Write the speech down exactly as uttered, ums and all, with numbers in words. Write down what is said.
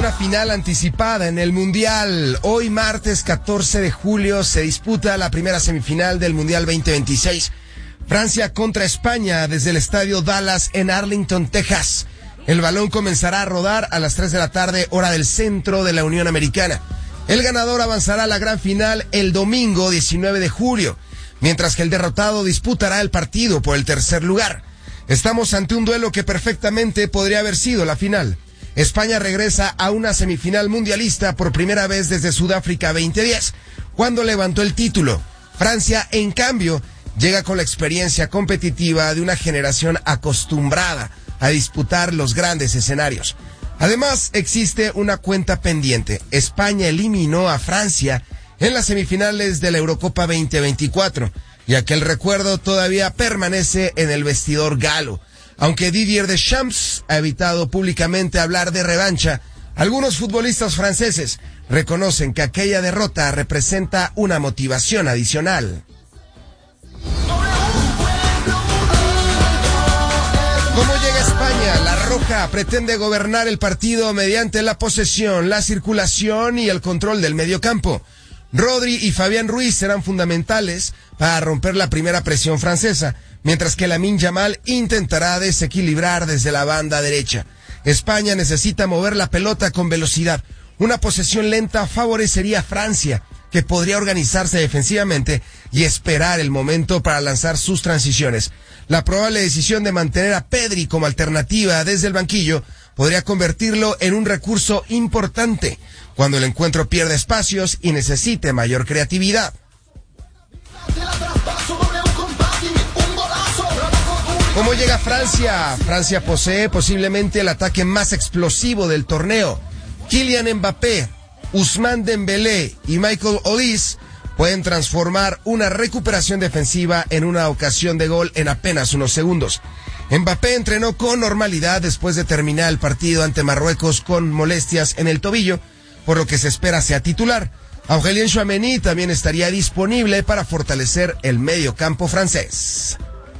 una final anticipada en el Mundial. Hoy, martes catorce de julio, se disputa la primera semifinal del Mundial veinte veintiséis. Francia contra España desde el estadio Dallas en Arlington, Texas. El balón comenzará a rodar a las tres de la tarde, hora del centro de la Unión Americana. El ganador avanzará a la gran final el domingo diecinueve de julio, mientras que el derrotado disputará el partido por el tercer lugar. Estamos ante un duelo que perfectamente podría haber sido la final. España regresa a una semifinal mundialista por primera vez desde Sudáfrica veinte diez, cuando levantó el título. Francia, en cambio, llega con la experiencia competitiva de una generación acostumbrada a disputar los grandes escenarios. Además, existe una cuenta pendiente. España eliminó a Francia en las semifinales de la Eurocopa veinte veinticuatro, y aquel recuerdo todavía permanece en el vestidor galo. Aunque Didier Deschamps ha evitado públicamente hablar de revancha, algunos futbolistas franceses reconocen que aquella derrota representa una motivación adicional. ¿Cómo llega España? La Roja pretende gobernar el partido mediante la posesión, la circulación y el control del mediocampo. Rodri y Fabián Ruiz serán fundamentales para romper la primera presión francesa, mientras que Lamine Yamal intentará desequilibrar desde la banda derecha. España necesita mover la pelota con velocidad. Una posesión lenta favorecería a Francia, que podría organizarse defensivamente y esperar el momento para lanzar sus transiciones. La probable decisión de mantener a Pedri como alternativa desde el banquillo podría convertirlo en un recurso importante cuando el encuentro pierde espacios y necesite mayor creatividad. ¿Cómo llega Francia? Francia posee posiblemente el ataque más explosivo del torneo. Kylian Mbappé, Ousmane Dembélé y Michael Olise pueden transformar una recuperación defensiva en una ocasión de gol en apenas unos segundos. Mbappé entrenó con normalidad después de terminar el partido ante Marruecos con molestias en el tobillo, por lo que se espera sea titular. Aurélien Tchouaméni también estaría disponible para fortalecer el medio campo francés.